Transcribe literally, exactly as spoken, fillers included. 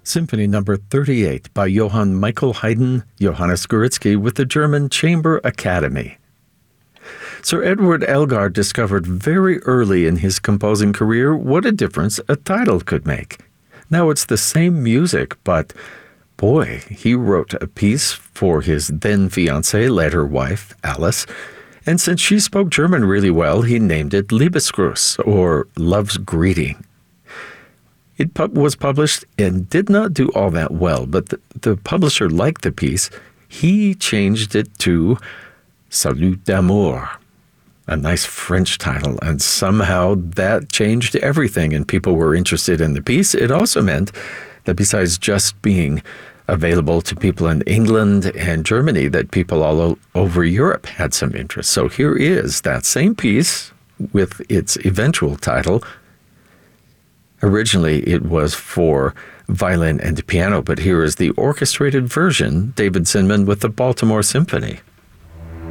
Symphony Number thirty-eight by Johann Michael Haydn, Johannes Guritski with the German Chamber Academy. Sir Edward Elgar discovered very early in his composing career what a difference a title could make. Now it's the same music, but boy, he wrote a piece for his then-fiancée, later wife, Alice, and since she spoke German really well, he named it Liebesgruß, or Love's Greeting. It pu- was published and did not do all that well, but the, the publisher liked the piece. He changed it to Salut d'amour, a nice French title, and somehow that changed everything, and people were interested in the piece. It also meant that besides just being available to people in England and Germany, that people all o- over Europe had some interest. So here is that same piece with its eventual title. Originally, it was for violin and piano, but here is the orchestrated version, David Zinman with the Baltimore Symphony.